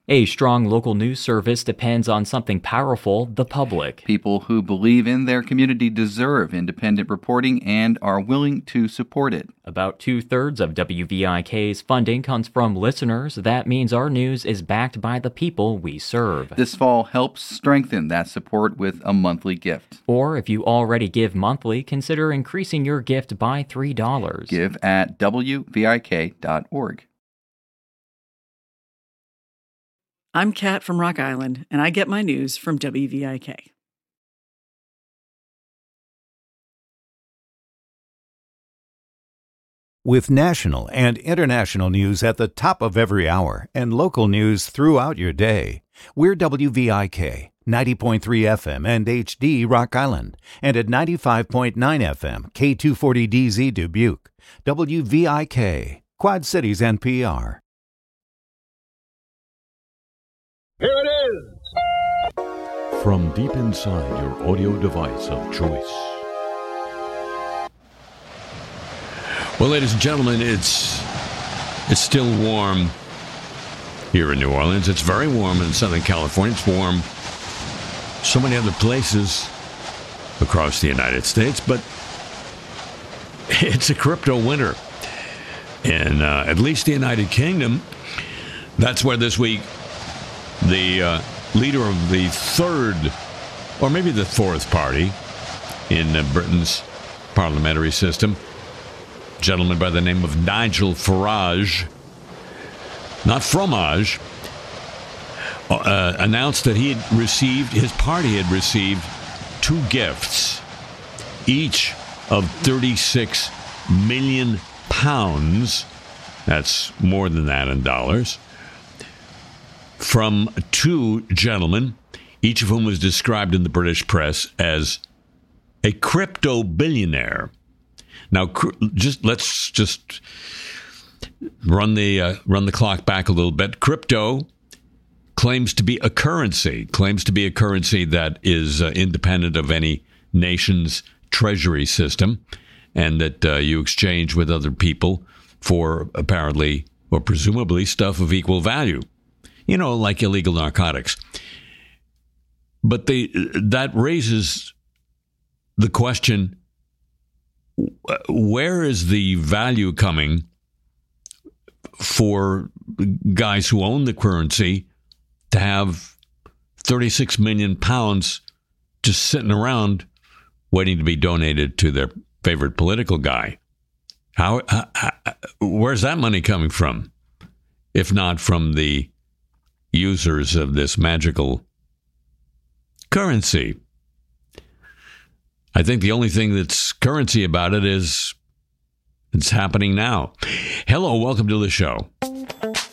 A strong local news service depends on something powerful, the public. People who believe in their community deserve independent reporting and are willing to support it. About 2/3 of WVIK's funding comes from listeners. That means our news is backed by the people we serve. This fall helps strengthen that support with a monthly gift. Or if you already give monthly, consider increasing your gift by $3. Give at WVIK.org. I'm Kat from Rock Island, and I get my news from WVIK. With national and international news at the top of every hour and local news throughout your day, we're WVIK, 90.3 FM and HD Rock Island, and at 95.9 FM, K240DZ Dubuque. WVIK, Quad Cities NPR. Here it is! From deep inside your audio device of choice. Well, ladies and gentlemen, it's still warm here in New Orleans. It's very warm in Southern California. It's warm so many other places across the United States, but it's a crypto winter. In at least the United Kingdom, that's where this week the leader of the third, or maybe the fourth party in Britain's parliamentary system, a gentleman by the name of Nigel Farage, not Fromage, announced that his party had received two gifts, each of £36 million. That's more than that in dollars, from two gentlemen, each of whom was described in the British press as a crypto billionaire. Now, let's run the clock back a little bit. Crypto claims to be a currency that is independent of any nation's treasury system, and that you exchange with other people for apparently or presumably stuff of equal value. You know, like illegal narcotics. But that raises the question, where is the value coming for guys who own the currency to have £36 million just sitting around waiting to be donated to their favorite political guy? Where's that money coming from, if not from the users of this magical currency? I think the only thing that's currency about it is it's happening now. Hello, welcome to the show.